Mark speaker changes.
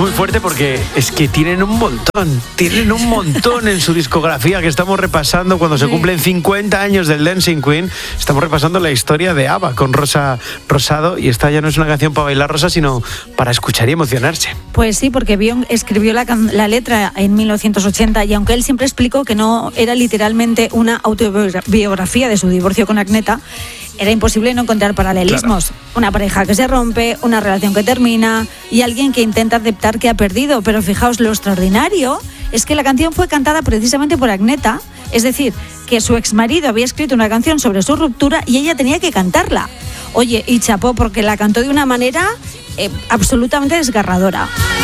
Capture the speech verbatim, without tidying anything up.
Speaker 1: muy fuerte porque es que tienen un montón, tienen un montón en su discografía que estamos repasando cuando se cumplen cincuenta años del Dancing Queen. Estamos repasando la historia de ABBA con Rosa Rosado y esta ya no es una canción para bailar, Rosa, sino para escuchar y emocionarse.
Speaker 2: Pues sí, porque Björn escribió la, la letra en mil novecientos ochenta y aunque él siempre explicó que no era literalmente una autobiografía de su divorcio con Agneta, era imposible no encontrar paralelismos. Claro. Una pareja que se rompe, una relación que termina y alguien que intenta aceptar que ha perdido. Pero fijaos, lo extraordinario es que la canción fue cantada precisamente por Agneta, es decir, que su exmarido había escrito una canción sobre su ruptura y ella tenía que cantarla. Oye, y chapó porque la cantó de una manera eh, absolutamente desgarradora.